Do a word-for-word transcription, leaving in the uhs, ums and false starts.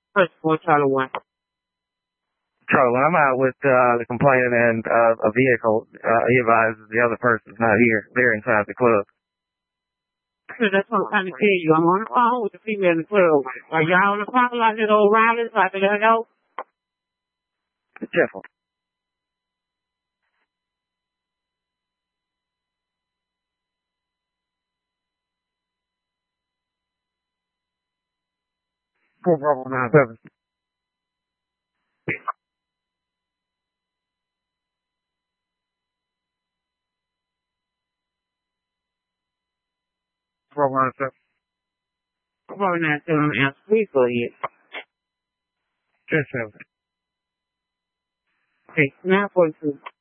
First four, Charlie one. Charlie, when I'm out with uh, the complainant and uh, a vehicle, uh, he advises the other person's not here. They're inside the club. So that's what I'm trying to tell you. I'm on the phone with the female in the club. Are y'all on the phone like that old Riley so I can let her know? Careful. Four Bravo nine seven. Bravo nine seven. I'm probably not still on the answer speaker yet. Just seven. Okay, now forty-two.